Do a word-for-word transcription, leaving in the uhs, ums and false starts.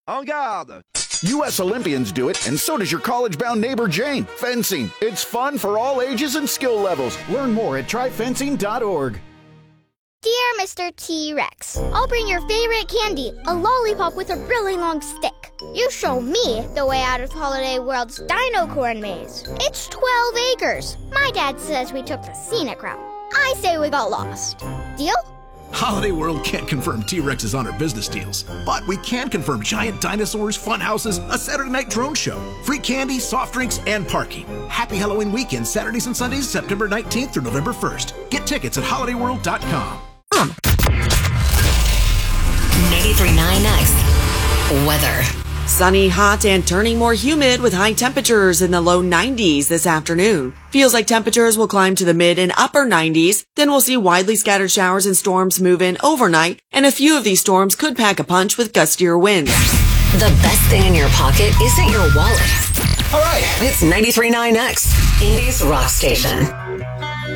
En garde! U S Olympians do it, and so does your college-bound neighbor Jane. Fencing. It's fun for all ages and skill levels. Learn more at try fencing dot org. Dear Mister T-Rex, I'll bring your favorite candy, a lollipop with a really long stick. You show me the way out of Holiday World's Dino Corn Maze. It's twelve acres. My dad says we took the scenic route. I say we got lost. Deal? Holiday World can't confirm T-Rexes on our business deals, but we can confirm giant dinosaurs, fun houses, a Saturday night drone show, free candy, soft drinks, and parking. Happy Halloween weekend, Saturdays and Sundays, September nineteenth through November first. Get tickets at holiday world dot com. ninety-three point nine X Weather. Sunny, hot, and turning more humid with high temperatures in the low nineties this afternoon. Feels like temperatures will climb to the mid and upper nineties. Then we'll see widely scattered showers and storms move in overnight, and a few of these storms could pack a punch with gustier winds. The best thing in your pocket isn't your wallet. All right. It's ninety-three point nine X, Indy's rock station.